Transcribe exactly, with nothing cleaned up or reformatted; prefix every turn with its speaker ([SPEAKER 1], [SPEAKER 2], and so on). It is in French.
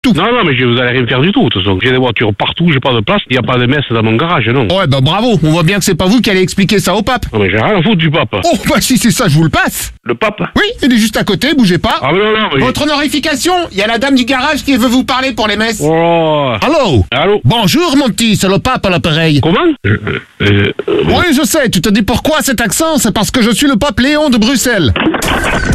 [SPEAKER 1] tout.
[SPEAKER 2] Non, non, mais je vous allez rien faire du tout, de toute façon. J'ai des voitures partout, j'ai pas de place, il n'y a pas de messe dans mon garage, non.
[SPEAKER 1] Ouais, bah bravo, on voit bien que c'est pas vous qui allez expliquer ça au pape.
[SPEAKER 2] Non, mais j'ai rien à foutre du pape.
[SPEAKER 1] Oh, bah si c'est ça, je vous le passe.
[SPEAKER 2] Le pape?
[SPEAKER 1] Oui, il est juste à côté, bougez pas.
[SPEAKER 2] Ah, mais non, non, mais...
[SPEAKER 1] Votre honorification, il y a la dame du garage qui veut vous parler pour les messes.
[SPEAKER 2] Oh...
[SPEAKER 1] Allô?
[SPEAKER 2] Allô?
[SPEAKER 1] Bonjour mon petit, c'est le pape à l'appareil.
[SPEAKER 2] Comment? euh, euh, euh,
[SPEAKER 1] Oui, je sais, tu te dis pourquoi cet accent? C'est parce que je suis le pape Léon de Bruxelles.